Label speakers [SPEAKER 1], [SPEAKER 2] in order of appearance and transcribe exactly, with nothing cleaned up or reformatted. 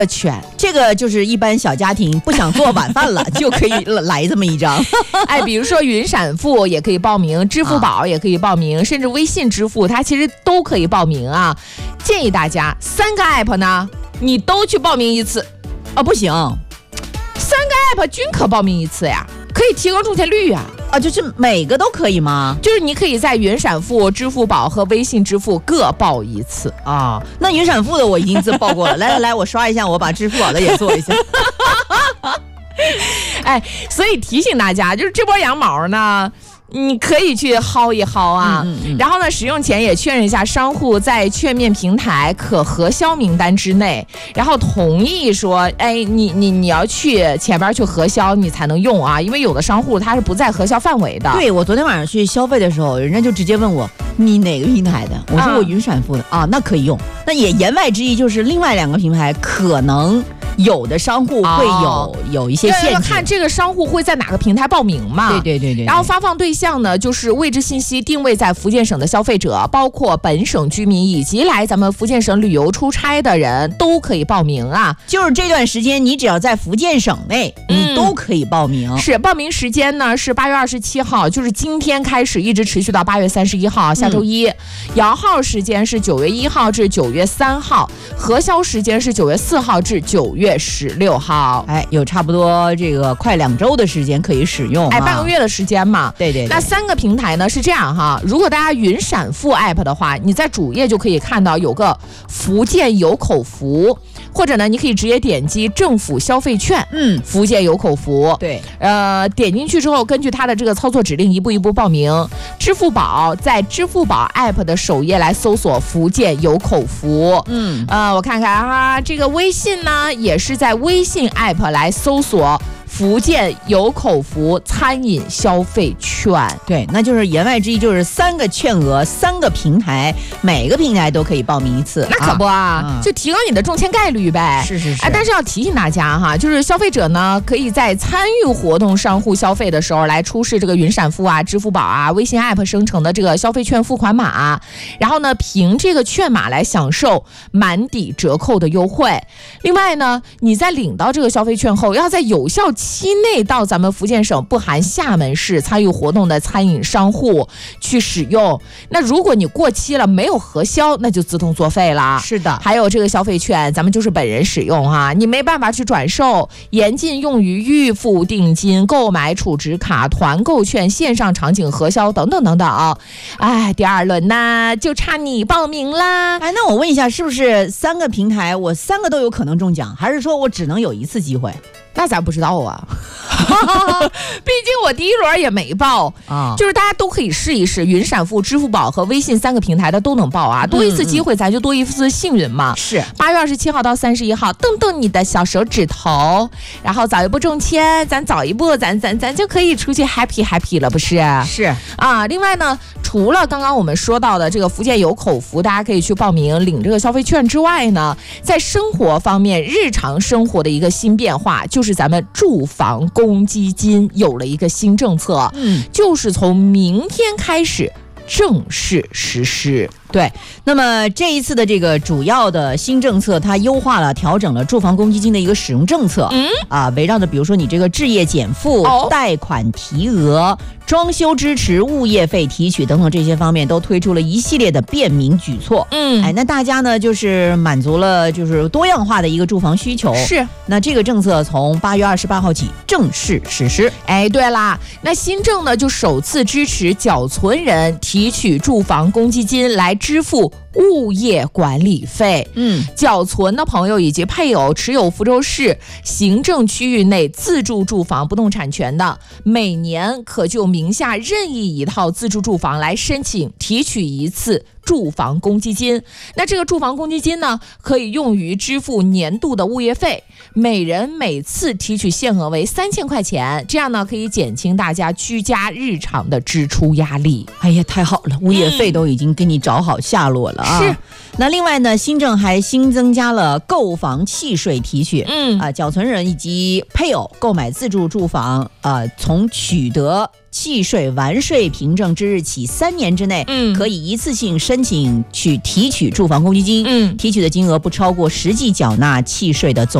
[SPEAKER 1] 券，这个就是一般小家庭不想做晚饭了，就可以来这么一张。
[SPEAKER 2] 哎，比如说云闪付也可以报名，支付宝也可以报名，啊、甚至微信支付，它其实都可以报名啊。建议大家三个 app 呢，你都去报名一次。
[SPEAKER 1] 啊，不行，
[SPEAKER 2] 三个 app 均可报名一次呀，可以提高中签率啊。
[SPEAKER 1] 啊，就是每个都可以吗？
[SPEAKER 2] 就是你可以在云闪付、支付宝和微信支付各报一次
[SPEAKER 1] 啊。那云闪付的我已经自报过了，来来来，我刷一下，我把支付宝的也做一下。
[SPEAKER 2] 哎，所以提醒大家，就是这波羊毛呢，你可以去薅一薅啊，嗯嗯嗯，然后呢，使用前也确认一下商户在券面平台可核销名单之内，然后同意说，哎，你你你要去前边去核销，你才能用啊，因为有的商户他是不在核销范围的。
[SPEAKER 1] 对，我昨天晚上去消费的时候，人家就直接问我你哪个平台的，我说我云闪付的 啊, 啊，那可以用。那也言外之意就是另外两个平台可能。有的商户会有、哦、有一些限制，
[SPEAKER 2] 看这个商户会在哪个平台报名嘛？
[SPEAKER 1] 对对对 对, 对。
[SPEAKER 2] 然后发放对象呢，就是位置信息定位在福建省的消费者，包括本省居民以及来咱们福建省旅游出差的人都可以报名啊。
[SPEAKER 1] 就是这段时间，你只要在福建省内，你都可以报名。
[SPEAKER 2] 嗯、是报名时间呢是八月二十七号，就是今天开始一直持续到八月三十一号，下周一。嗯、摇号时间是九月一号至九月三号，核销时间是九月四号至九月十六号，
[SPEAKER 1] 哎，有差不多这个快两周的时间可以使用、啊，
[SPEAKER 2] 哎，半个月的时间嘛。
[SPEAKER 1] 对 对, 对。
[SPEAKER 2] 那三个平台呢是这样哈，如果大家云闪付 app 的话，你在主页就可以看到有个福建有口福，或者呢，你可以直接点击政府消费券，嗯，福建有口福，
[SPEAKER 1] 对，
[SPEAKER 2] 呃，点进去之后，根据它的这个操作指令一步一步报名。支付宝在支付宝 app 的首页来搜索福建有口福，嗯，呃，我看看啊，这个微信呢也是在微信 app 来搜索福建有口福餐饮消费券。
[SPEAKER 1] 对，那就是言外之意就是三个券额，三个平台，每个平台都可以报名一次。
[SPEAKER 2] 那可不啊，啊就提高你的中签概率呗。
[SPEAKER 1] 是是是。
[SPEAKER 2] 哎，但是要提醒大家哈，就是消费者呢可以在参与活动商户消费的时候来出示这个云闪付啊、支付宝啊、微信 app 生成的这个消费券付款码，然后呢凭这个券码来享受满抵折扣的优惠。另外呢，你在领到这个消费券后，要在有效期内到咱们福建省不含厦门市参与活动的餐饮商户去使用。那如果你过期了没有核销，那就自动作废了。
[SPEAKER 1] 是的。
[SPEAKER 2] 还有这个消费券咱们就是本人使用哈，你没办法去转售，严禁用于预付定金、购买储值卡、团购券、线上场景核销等等等等啊。哎，第二轮呢就差你报名啦。
[SPEAKER 1] 哎，那我问一下，是不是三个平台我三个都有可能中奖，还是说我只能有一次机会？
[SPEAKER 2] 那咱不知道啊，毕竟我第一轮也没报啊，就是大家都可以试一试，云闪付、支付宝和微信三个平台的都能报啊，多一次机会咱就多一次幸运嘛。
[SPEAKER 1] 是
[SPEAKER 2] 八月二十七号到三十一号，动动你的小手指头，然后早一步中签，咱早一步，咱咱咱就可以出去 happy happy 了，不是？
[SPEAKER 1] 是
[SPEAKER 2] 啊，另外呢，除了刚刚我们说到的这个福建有口福，大家可以去报名领这个消费券之外呢，在生活方面，日常生活的一个新变化就。就是咱们住房公积金有了一个新政策，嗯，就是从明天开始正式实施。
[SPEAKER 1] 对，那么这一次的这个主要的新政策，它优化了、调整了住房公积金的一个使用政策，嗯啊，围绕着比如说你这个置业减负、哦、贷款提额、装修支持、物业费提取等等这些方面，都推出了一系列的便民举措。嗯，哎，那大家呢就是满足了就是多样化的一个住房需求。
[SPEAKER 2] 是，
[SPEAKER 1] 那这个政策从八月二十八号起正式实施。
[SPEAKER 2] 哎，对啦，那新政呢就首次支持缴存人提取住房公积金来支付物业管理费。嗯，缴存的朋友以及配偶持有福州市行政区域内自住住房不动产权的，每年可就名下任意一套自住住房来申请提取一次住房公积金。那这个住房公积金呢，可以用于支付年度的物业费，每人每次提取限额为三千块钱，这样呢可以减轻大家居家日常的支出压力。
[SPEAKER 1] 哎呀，太好了，物业费都已经给你找好下落了啊！
[SPEAKER 2] 是。
[SPEAKER 1] 那另外呢，新政还新增加了购房契税提取，
[SPEAKER 2] 嗯
[SPEAKER 1] 啊，缴存人以及配偶购买自住住房，啊，从取得契税完税凭证之日起三年之内，
[SPEAKER 2] 嗯，
[SPEAKER 1] 可以一次性申请去提取住房公积金，
[SPEAKER 2] 嗯，
[SPEAKER 1] 提取的金额不超过实际缴纳契税的总